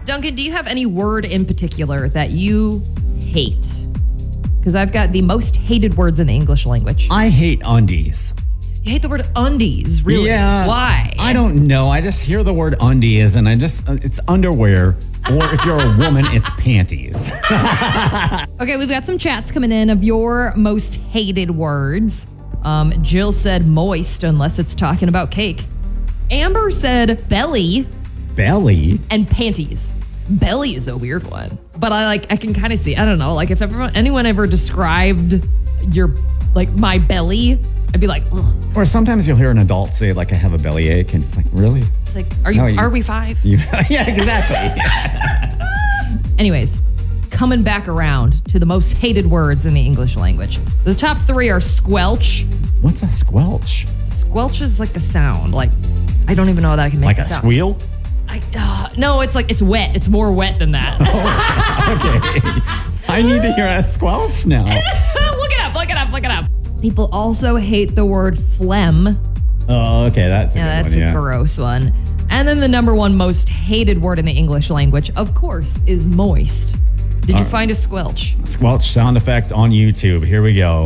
Duncan, do you have any word in particular that you hate? Because I've got the most hated words in the English language. I hate undies. You hate the word undies, really? Yeah. Why? I don't know. I just hear the word undies and it's underwear. Or if you're a woman, it's panties. Okay, we've got some chats coming in of your most hated words. Jill said moist, unless it's talking about cake. Amber said belly. Belly? And panties. Belly is a weird one. But I can kind of see, I don't know, like if anyone ever described my belly, I'd be like, ugh. Or sometimes you'll hear an adult say, like, I have a bellyache, and it's like, really? It's like, are we 5? Yeah, exactly. Anyways, coming back around to the most hated words in the English language. The top 3 are squelch. What's a squelch? Squelch is like a sound. Like, I don't even know that I can make like a sound. Squeal? No, it's like, it's wet. It's more wet than that. Okay. I need to hear a squelch now. Look it up. People also hate the word phlegm. Oh, okay. That's a gross one. And then the number 1 most hated word in the English language, of course, is moist. Did you find a squelch? Squelch sound effect on YouTube. Here we go.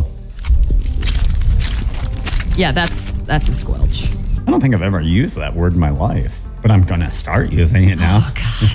Yeah, that's a squelch. I don't think I've ever used that word in my life, but I'm going to start using it now. Oh,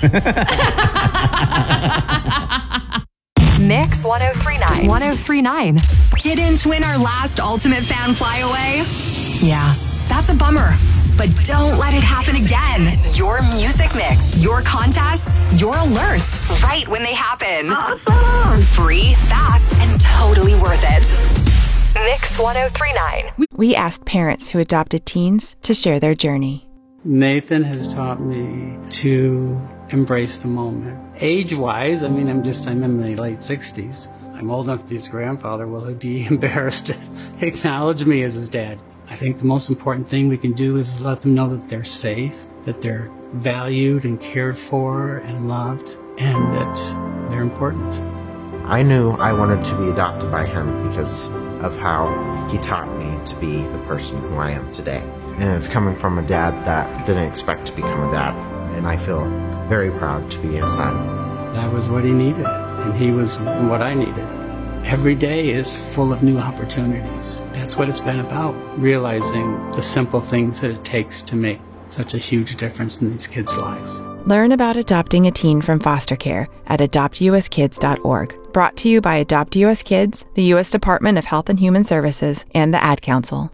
God. Mix 1039. 1039. Didn't win our last Ultimate Fan Flyaway? Yeah, that's a bummer. But don't let it happen again. Your music mix, your contests, your alerts, right when they happen. Awesome. Free, fast, and totally worth it. Mix 1039. We asked parents who adopted teens to share their journey. Nathan has taught me to embrace the moment. Age-wise, I'm in my late 60s. I'm old enough to be his grandfather. Will he be embarrassed to acknowledge me as his dad? I think the most important thing we can do is let them know that they're safe, that they're valued and cared for and loved, and that they're important. I knew I wanted to be adopted by him because of how he taught me to be the person who I am today. And it's coming from a dad that didn't expect to become a dad, and I feel very proud to be his son. I was what he needed, and he was what I needed. Every day is full of new opportunities. That's what it's been about, realizing the simple things that it takes to make such a huge difference in these kids' lives. Learn about adopting a teen from foster care at adoptuskids.org. Brought to you by Adopt US Kids, the U.S. Department of Health and Human Services, and the Ad Council.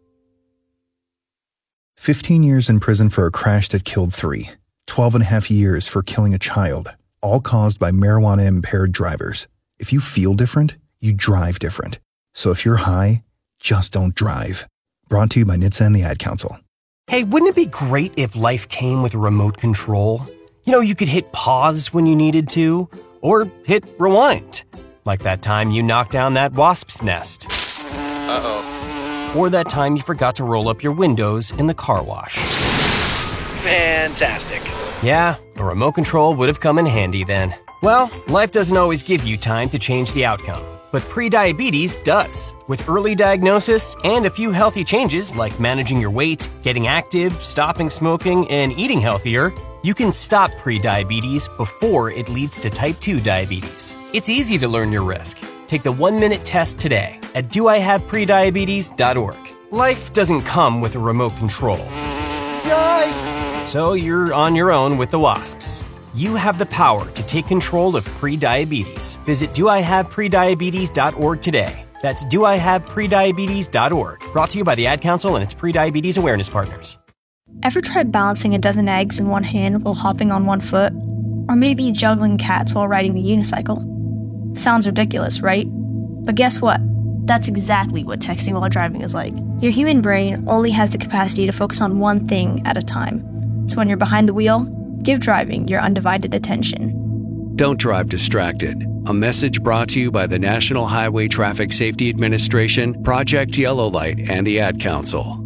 15 years in prison for a crash that killed 3. 12 and a half years for killing a child, all caused by marijuana-impaired drivers. If you feel different, you drive different. So if you're high, just don't drive. Brought to you by NHTSA and the Ad Council. Hey, wouldn't it be great if life came with a remote control? You know, you could hit pause when you needed to, or hit rewind. Like that time you knocked down that wasp's nest. Uh-oh. Or that time you forgot to roll up your windows in the car wash. Fantastic. Yeah, a remote control would have come in handy then. Well, life doesn't always give you time to change the outcome, but prediabetes does. With early diagnosis and a few healthy changes like managing your weight, getting active, stopping smoking, and eating healthier, you can stop prediabetes before it leads to type 2 diabetes. It's easy to learn your risk. Take the 1-minute test today at doihaveprediabetes.org. Life doesn't come with a remote control. Yikes! So you're on your own with the wasps. You have the power to take control of prediabetes. Visit doihaveprediabetes.org today. That's doihaveprediabetes.org. Brought to you by the Ad Council and its prediabetes awareness partners. Ever tried balancing a dozen eggs in one hand while hopping on one foot? Or maybe juggling cats while riding the unicycle? Sounds ridiculous, right? But guess what? That's exactly what texting while driving is like. Your human brain only has the capacity to focus on one thing at a time. So when you're behind the wheel, give driving your undivided attention. Don't drive distracted. A message brought to you by the National Highway Traffic Safety Administration, Project Yellow Light, and the Ad Council.